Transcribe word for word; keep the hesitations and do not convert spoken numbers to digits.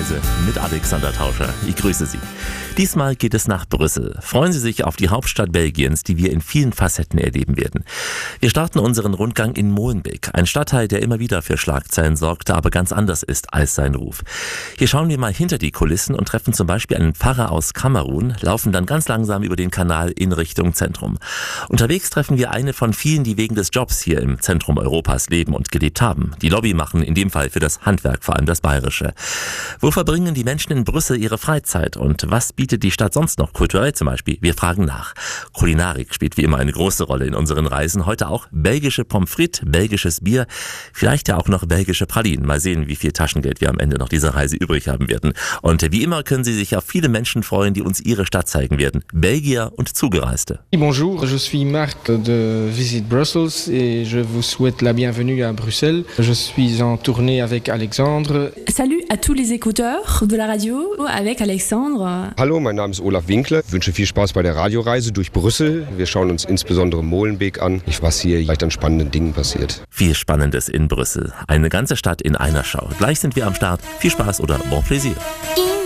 Radioreise mit Alexander Tauscher. Ich grüße Sie. Diesmal geht es nach Brüssel. Freuen Sie sich auf die Hauptstadt Belgiens, die wir in vielen Facetten erleben werden. Wir starten unseren Rundgang in Molenbeek, ein Stadtteil, der immer wieder für Schlagzeilen sorgte, aber ganz anders ist als sein Ruf. Hier schauen wir mal hinter die Kulissen und treffen zum Beispiel einen Pfarrer aus Kamerun, laufen dann ganz langsam über den Kanal in Richtung Zentrum. Unterwegs treffen wir eine von vielen, die wegen des Jobs hier im Zentrum Europas leben und gelebt haben. Die Lobby machen in dem Fall für das Handwerk, vor allem das Bayerische. Wo verbringen die Menschen in Brüssel ihre Freizeit und was bietet die Stadt sonst noch, kulturell zum Beispiel? Wir fragen nach. Kulinarik spielt wie immer eine große Rolle in unseren Reisen. Heute auch belgische Pommes frites, belgisches Bier, vielleicht ja auch noch belgische Pralinen. Mal sehen, wie viel Taschengeld wir am Ende noch dieser Reise übrig haben werden. Und wie immer können Sie sich auf viele Menschen freuen, die uns ihre Stadt zeigen werden. Belgier und Zugereiste. Bonjour, je suis Marc de Visit Brussels et je vous souhaite la bienvenue à Bruxelles. Je suis en tournée avec Alexandre. Salut à tous les écouteurs de la radio avec Alexandre. Hallo, mein Name ist Olaf Winkler. Ich wünsche viel Spaß bei der Radioreise durch Brüssel. Wir schauen uns insbesondere Molenbeek an. Was hier vielleicht an spannenden Dingen passiert. Viel Spannendes in Brüssel. Eine ganze Stadt in einer Schau. Gleich sind wir am Start. Viel Spaß oder bon plaisir.